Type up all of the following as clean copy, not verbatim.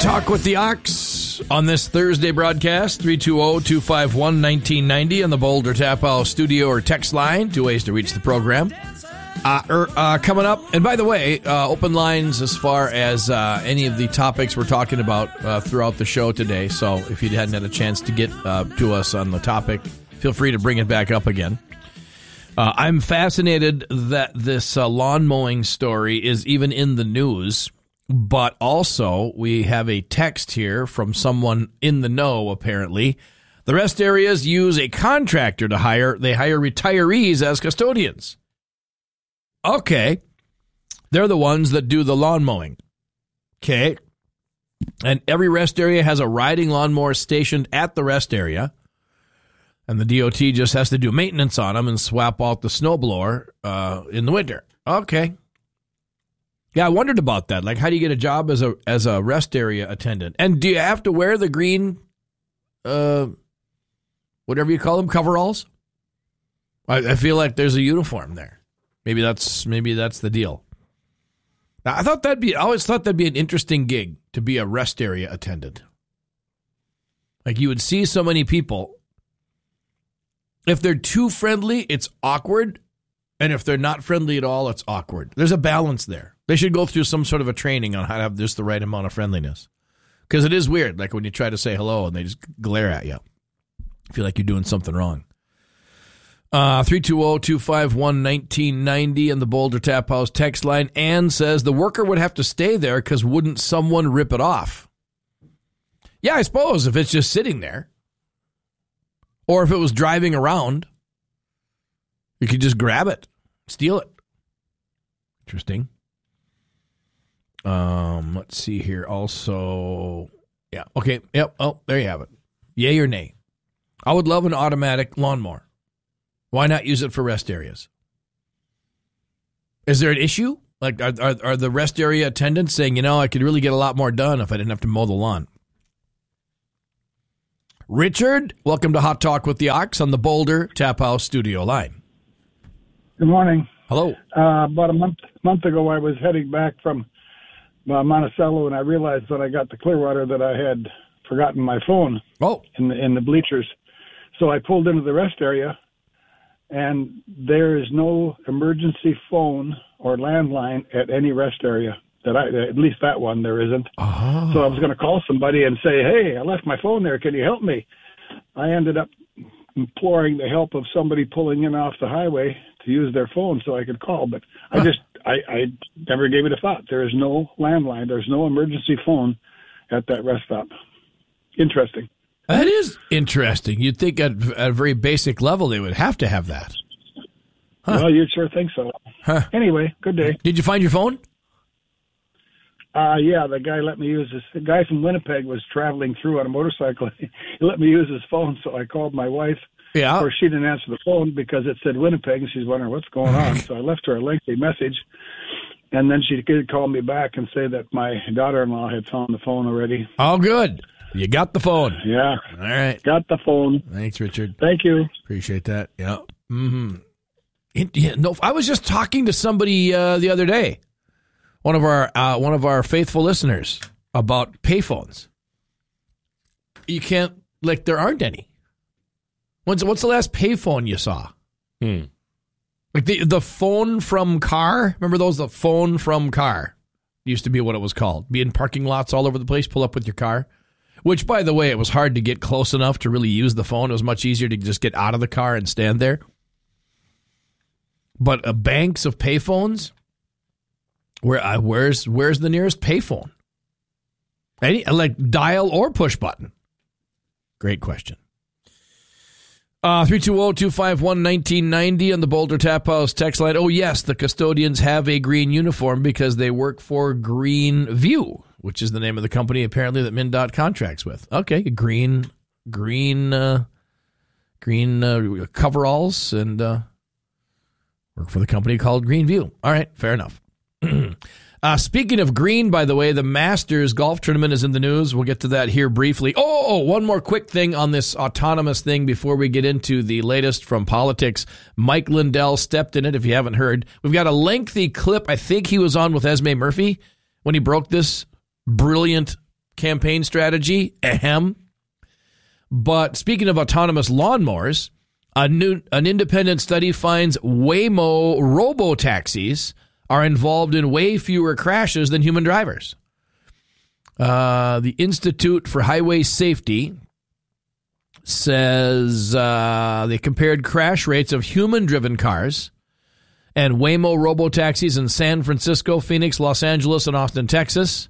Talk with the Ox on this Thursday broadcast, 320-251-1990 on the Boulder Tap House studio or text line. 2 ways to reach the program. Coming up, and by the way, open lines as far as any of the topics we're talking about throughout the show today. So if you hadn't had a chance to get to us on the topic, feel free to bring it back up again. I'm fascinated that this lawn mowing story is even in the news. But also, we have a text here from someone in the know, apparently. The rest areas use a contractor to hire. They hire retirees as custodians. Okay. They're the ones that do the lawn mowing. Okay. And every rest area has a riding lawnmower stationed at the rest area. And the DOT just has to do maintenance on them and swap out the snowblower in the winter. Okay. Yeah, I wondered about that. Like, how do you get a job as a rest area attendant? And do you have to wear the green, whatever you call them, coveralls? I feel like there's a uniform there. Maybe that's the deal. Now, I always thought that'd be an interesting gig to be a rest area attendant. Like, you would see so many people. If they're too friendly, it's awkward. And if they're not friendly at all, it's awkward. There's a balance there. They should go through some sort of a training on how to have just the right amount of friendliness. Because it is weird, like when you try to say hello and they just glare at you. I feel like you're doing something wrong. 320-251-1990 on the Boulder Tap House text line. Ann says the worker would have to stay there because wouldn't someone rip it off? Yeah, I suppose if it's just sitting there. Or if it was driving around, you could just grab it, steal it. Interesting. Let's see here. Also, yeah. Okay. Yep. Oh, there you have it. Yay or nay? I would love an automatic lawnmower. Why not use it for rest areas? Is there an issue? Like, are the rest area attendants saying, I could really get a lot more done if I didn't have to mow the lawn? Richard, welcome to Hot Talk with the Ox on the Boulder Tap House studio line. Good morning. Hello. About a month ago, I was heading back from Monticello, and I realized when I got to Clearwater that I had forgotten my phone in the bleachers. So I pulled into the rest area, and there is no emergency phone or landline at any rest area. At least that one, there isn't. Oh. So I was going to call somebody and say, hey, I left my phone there. Can you help me? I ended up imploring the help of somebody pulling in off the highway to use their phone so I could call. But I never gave it a thought. There is no landline. There's no emergency phone at that rest stop. Interesting. That is interesting. You'd think at a very basic level they would have to have that. Huh. Well, you'd sure think so. Huh. Anyway, good day. Did you find your phone? Yeah, the guy let me use this. The guy from Winnipeg was traveling through on a motorcycle. He let me use his phone, so I called my wife. Yeah. Of course, she didn't answer the phone because it said Winnipeg, and she's wondering what's going on. So I left her a lengthy message, and then she did call me back and say that my daughter-in-law had found the phone already. Oh, good. You got the phone. Yeah. All right. Got the phone. Thanks, Richard. Thank you. Appreciate that. Yeah. Mm-hmm. I was just talking to somebody the other day. One of our faithful listeners about payphones. You can't, there aren't any. What's the last payphone you saw? Like the phone from car? Remember those? The phone from car used to be what it was called. Be in parking lots all over the place, pull up with your car. Which, by the way, it was hard to get close enough to really use the phone. It was much easier to just get out of the car and stand there. But banks of payphones. Where's the nearest payphone? Like dial or push button? Great question. 320-251-1990 on the Boulder Tap House text line. Oh, yes, the custodians have a green uniform because they work for Green View, which is the name of the company apparently that MnDOT contracts with. Okay, green coveralls and work for the company called Green View. All right, fair enough. Speaking of green, by the way, the Masters golf tournament is in the news. We'll get to that here briefly. Oh, one more quick thing on this autonomous thing before we get into the latest from politics. Mike Lindell stepped in it, if you haven't heard. We've got a lengthy clip. I think he was on with Esme Murphy when he broke this brilliant campaign strategy. Ahem. But speaking of autonomous lawnmowers, an independent study finds Waymo robo-taxis are involved in way fewer crashes than human drivers. The Institute for Highway Safety says they compared crash rates of human-driven cars and Waymo robo-taxis in San Francisco, Phoenix, Los Angeles, and Austin, Texas.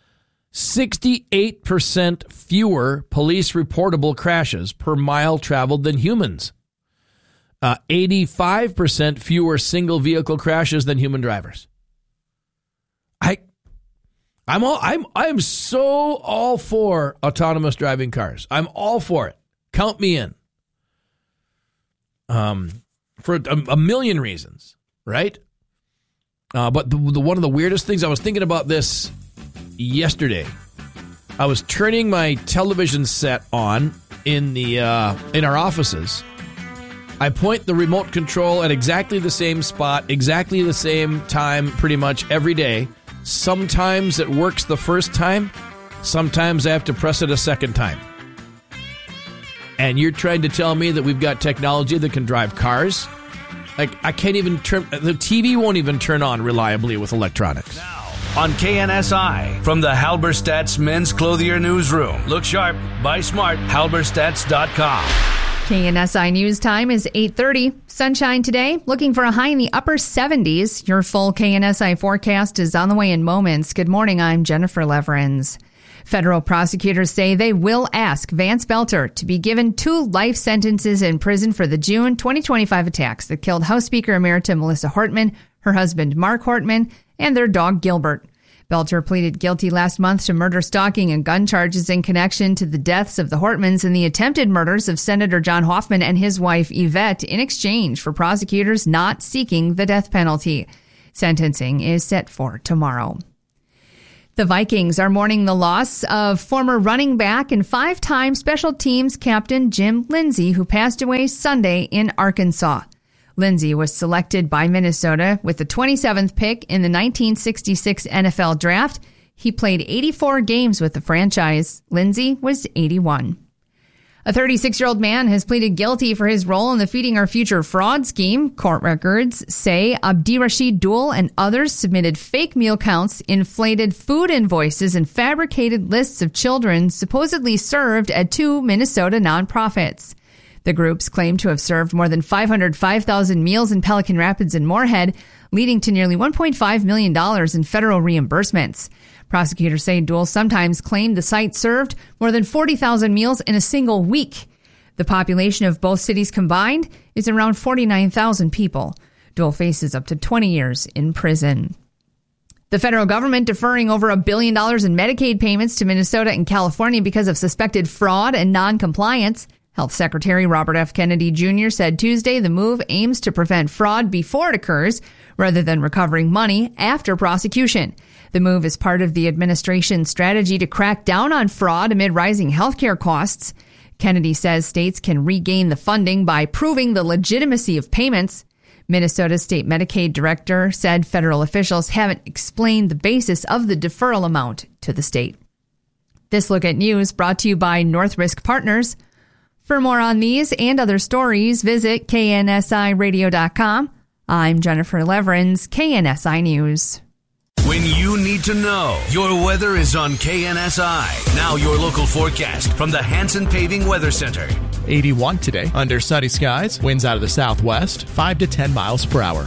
68% fewer police reportable crashes per mile traveled than humans. 85% fewer single vehicle crashes than human drivers. I'm so all for autonomous driving cars. I'm all for it. Count me in. For a million reasons, right? But the one of the weirdest things, I was thinking about this yesterday. I was turning my television set on in our offices. I point the remote control at exactly the same spot, exactly the same time, pretty much every day. Sometimes it works the first time. Sometimes I have to press it a second time. And you're trying to tell me that we've got technology that can drive cars? Like, I can't even turn... The TV won't even turn on reliably with electronics. Now, on KNSI, from the Halberstadt's Men's Clothier Newsroom. Look sharp, buy smart, halberstats.com. KNSI News Time is 8:30. Sunshine today, looking for a high in the upper 70s. Your full KNSI forecast is on the way in moments. Good morning, I'm Jennifer Leverins. Federal prosecutors say they will ask Vance Belter to be given 2 life sentences in prison for the June 2025 attacks that killed House Speaker Emerita Melissa Hortman, her husband Mark Hortman, and their dog Gilbert. Belter pleaded guilty last month to murder, stalking, and gun charges in connection to the deaths of the Hortmans and the attempted murders of Senator John Hoffman and his wife Yvette in exchange for prosecutors not seeking the death penalty. Sentencing is set for tomorrow. The Vikings are mourning the loss of former running back and 5-time special teams captain Jim Lindsey, who passed away Sunday in Arkansas. Lindsey was selected by Minnesota with the 27th pick in the 1966 NFL Draft. He played 84 games with the franchise. Lindsey was 81. A 36-year-old man has pleaded guilty for his role in the Feeding Our Future fraud scheme. Court records say Abdirashid Dul and others submitted fake meal counts, inflated food invoices, and fabricated lists of children supposedly served at 2 Minnesota nonprofits. The groups claim to have served more than 505,000 meals in Pelican Rapids and Moorhead, leading to nearly $1.5 million in federal reimbursements. Prosecutors say Dul sometimes claimed the site served more than 40,000 meals in a single week. The population of both cities combined is around 49,000 people. Dul faces up to 20 years in prison. The federal government deferring over $1 billion in Medicaid payments to Minnesota and California because of suspected fraud and non-compliance. Health Secretary Robert F. Kennedy Jr. said Tuesday the move aims to prevent fraud before it occurs rather than recovering money after prosecution. The move is part of the administration's strategy to crack down on fraud amid rising healthcare costs. Kennedy says states can regain the funding by proving the legitimacy of payments. Minnesota's state Medicaid director said federal officials haven't explained the basis of the deferral amount to the state. This Look at News brought to you by North Risk Partners. For more on these and other stories, visit KNSIRadio.com. I'm Jennifer Leverins, KNSI News. When you need to know, your weather is on KNSI. Now your local forecast from the Hanson Paving Weather Center. 81 today, under sunny skies, winds out of the southwest, 5 to 10 miles per hour.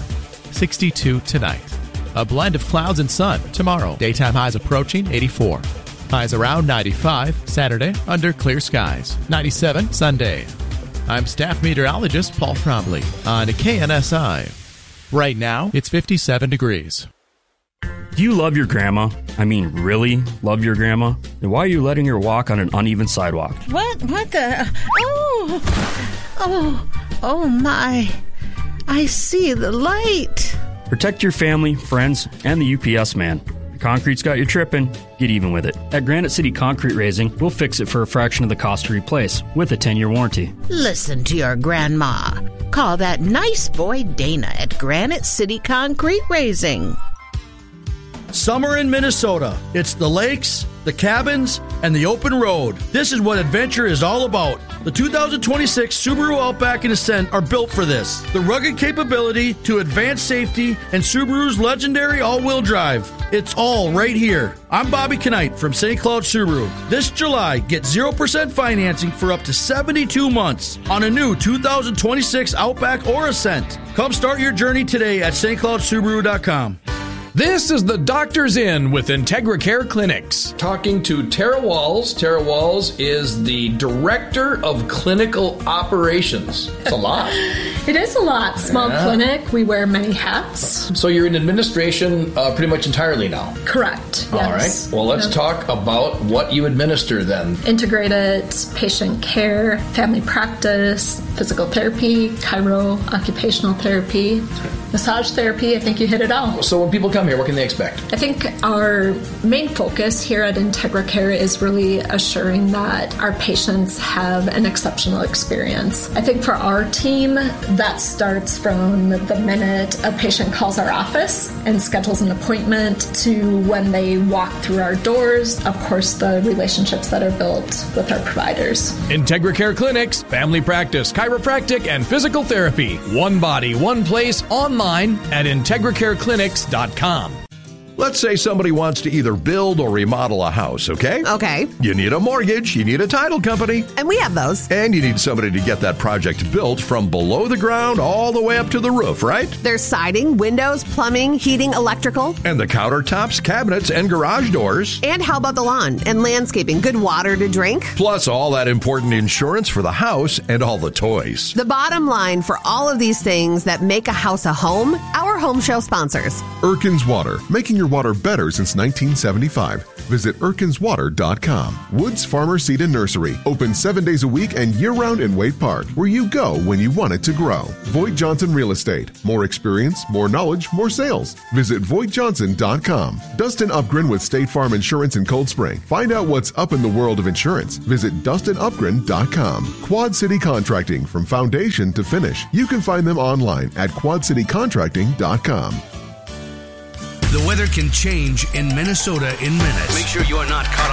62 tonight. A blend of clouds and sun tomorrow. Daytime highs approaching 84. Highs around 95 Saturday, under clear skies. 97 Sunday. I'm staff meteorologist Paul Trombley on KNSI. Right now, it's 57 degrees. Do you love your grandma? I mean, really love your grandma? Then why are you letting her walk on an uneven sidewalk? What the? Oh my. I see the light. Protect your family, friends, and the UPS man. The concrete's got you tripping. Get even with it. At Granite City Concrete Raising, we'll fix it for a fraction of the cost to replace with a 10-year warranty. Listen to your grandma. Call that nice boy Dana at Granite City Concrete Raising. Summer in Minnesota. It's the lakes, the cabins, and the open road. This is what adventure is all about. The 2026 Subaru Outback and Ascent are built for this. The rugged capability to advanced safety and Subaru's legendary all-wheel drive. It's all right here. I'm Bobby Knight from St. Cloud Subaru. This July, get 0% financing for up to 72 months on a new 2026 Outback or Ascent. Come start your journey today at stcloudsubaru.com. This is the Doctor's In with Integra Care Clinics. Talking to Tara Walls. Tara Walls is the Director of Clinical Operations. It's a lot. It is a lot. Small clinic. We wear many hats. So you're in administration pretty much entirely now? Correct. Yes. All right. Well, let's talk about what you administer then. Integrated patient care, family practice, physical therapy, chiro, occupational therapy, massage therapy. I think you hit it all. So when people come here, what can they expect? I think our main focus here at Integra Care is really assuring that our patients have an exceptional experience. I think for our team, that starts from the minute a patient calls our office and schedules an appointment to when they walk through our doors. Of course, the relationships that are built with our providers. Integra Care Clinics, family practice, chiropractic, and physical therapy. One body, one place, online at IntegraCareClinics.com. Let's say somebody wants to either build or remodel a house, okay? Okay. You need a mortgage, you need a title company. And we have those. And you need somebody to get that project built from below the ground all the way up to the roof, right? There's siding, windows, plumbing, heating, electrical. And the countertops, cabinets, and garage doors. And how about the lawn and landscaping? Good water to drink. Plus all that important insurance for the house and all the toys. The bottom line for all of these things that make a house a home, our home show sponsors. Erkin's Water, making your water better since 1975. Visit erkinswater.com. Woods Farmer Seed and Nursery, open 7 days a week and year-round in Wade Park, where you go when you want it to grow. Voigt Johnson Real Estate, more experience, more knowledge, more sales. Visit VoigtJohnson.com. Dustin Upgren with State Farm Insurance in Cold Spring. Find out what's up in the world of insurance. Visit DustinUpgren.com. Quad City Contracting, from foundation to finish. You can find them online at QuadCityContracting.com. The weather can change in Minnesota in minutes. Make sure you are not caught